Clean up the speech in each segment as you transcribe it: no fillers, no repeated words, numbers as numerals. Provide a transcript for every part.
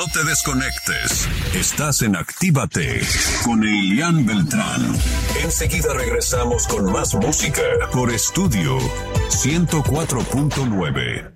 No te desconectes. Estás en Actívate con Elian Beltrán. Enseguida regresamos con más música por Estudio 104.9.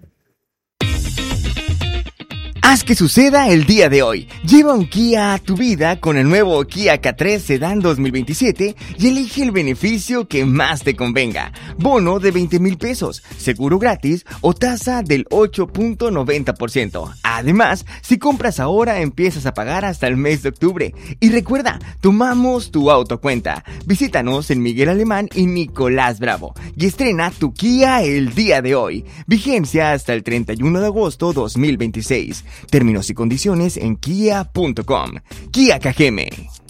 Haz que suceda el día de hoy. Lleva un Kia a tu vida con el nuevo Kia K3 Sedan 2027 y elige el beneficio que más te convenga. Bono de 20,000 pesos, seguro gratis o tasa del 8.90%. Además, si compras ahora, empiezas a pagar hasta el mes de octubre. Y recuerda, tomamos tu autocuenta. Visítanos en Miguel Alemán y Nicolás Bravo y estrena tu Kia el día de hoy. Vigencia hasta el 31 de agosto 2026. Términos y condiciones en kia.com. Kia KGM.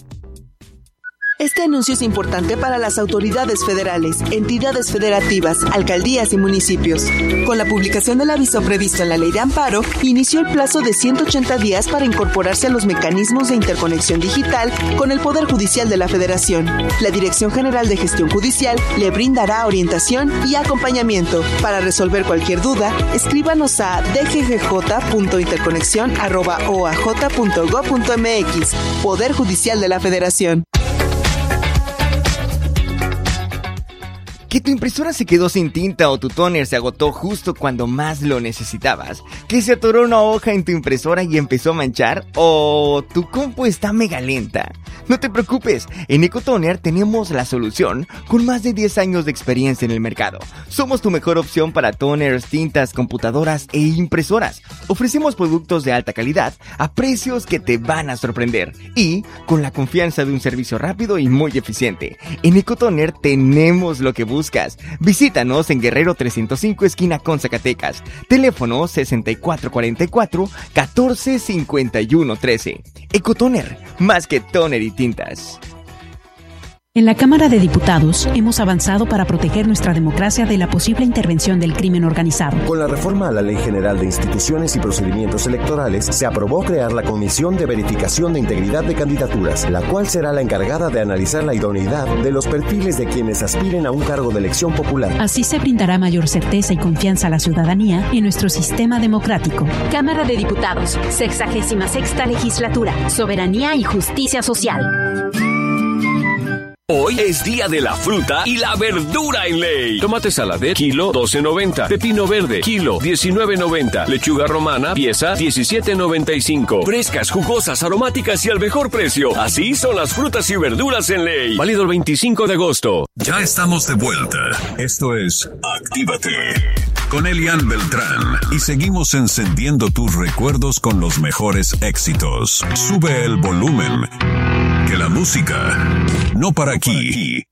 Este anuncio es importante para las autoridades federales, entidades federativas, alcaldías y municipios. Con la publicación del aviso previsto en la Ley de Amparo, inició el plazo de 180 días para incorporarse a los mecanismos de interconexión digital con el Poder Judicial de la Federación. La Dirección General de Gestión Judicial le brindará orientación y acompañamiento. Para resolver cualquier duda, escríbanos a dggj.interconexión@oaj.gov.mx. Poder Judicial de la Federación. ¿Que tu impresora se quedó sin tinta o tu tóner se agotó justo cuando más lo necesitabas? ¿Que se atoró una hoja en tu impresora y empezó a manchar? ¿O tu compu está mega lenta? No te preocupes, en Ecotoner tenemos la solución con más de 10 años de experiencia en el mercado. Somos tu mejor opción para toners, tintas, computadoras e impresoras. Ofrecemos productos de alta calidad a precios que te van a sorprender y con la confianza de un servicio rápido y muy eficiente. En Ecotoner tenemos lo que buscas. Visítanos en Guerrero 305 esquina con Zacatecas. Teléfono 6444-145113. Ecotoner, más que tóner y tintas. En la Cámara de Diputados hemos avanzado para proteger nuestra democracia de la posible intervención del crimen organizado. Con la reforma a la Ley General de Instituciones y Procedimientos Electorales, se aprobó crear la Comisión de Verificación de Integridad de Candidaturas, la cual será la encargada de analizar la idoneidad de los perfiles de quienes aspiren a un cargo de elección popular. Así se brindará mayor certeza y confianza a la ciudadanía en nuestro sistema democrático. Cámara de Diputados, 66ª Legislatura, Soberanía y Justicia Social. Hoy es día de la fruta y la verdura en Ley. Tomate saladet, kilo 12.90. Pepino verde, kilo 19.90. Lechuga romana, pieza 17.95. Frescas, jugosas, aromáticas y al mejor precio. Así son las frutas y verduras en Ley. Válido el 25 de agosto. Ya estamos de vuelta. Esto es Actívate con Elian Beltrán y seguimos encendiendo tus recuerdos con los mejores éxitos. Sube el volumen, que la música no para aquí.